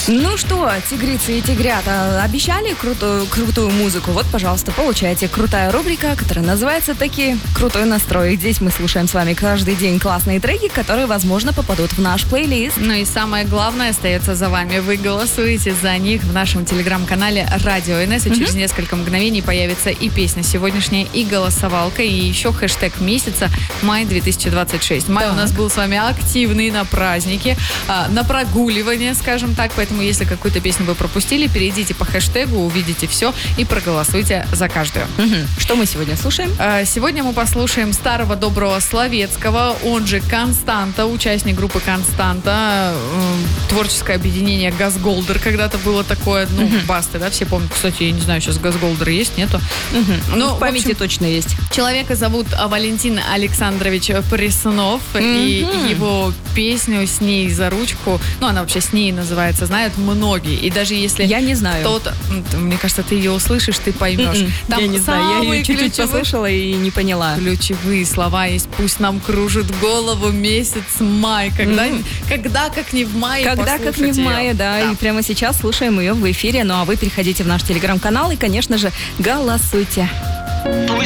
Ну что, тигрицы и тигрята, обещали крутую музыку? Вот, пожалуйста, получайте. Крутая рубрика, которая называется таки «Крутой настрой». Здесь мы слушаем с вами каждый день классные треки, которые, возможно, попадут в наш плейлист. Ну и самое главное остается за вами. Вы голосуете за них в нашем телеграм-канале Радио НС. И через несколько мгновений появится и песня сегодняшняя, и голосовалка, и еще хэштег месяца май 2026. Май у нас был с вами активный на празднике, на прогуливание, скажем так. Поэтому, если какую-то песню вы пропустили, перейдите по хэштегу, увидите все и проголосуйте за каждую. Что мы сегодня слушаем? Сегодня мы послушаем старого доброго Словецкого, он же Константа, участник группы Константа, творческое объединение Газголдер. Когда-то было такое, Басты, да, все помнят. Кстати, я не знаю, сейчас Газголдер есть, нету? Ну, в памяти точно есть. Человека зовут Валентин Александрович Преснов, и его песню «С ней за ручку», она вообще «С ней» называется, знают многие. И даже если я не знаю. Кто-то, мне кажется, ты ее услышишь, ты поймешь. Там я не знаю, я ее чуть-чуть послушала и не поняла. Ключевые слова есть: пусть нам кружит голову месяц май. Когда как не в мае, когда как не в мае, да. И прямо сейчас слушаем ее в эфире. Ну а вы переходите в наш телеграм-канал и, конечно же, голосуйте.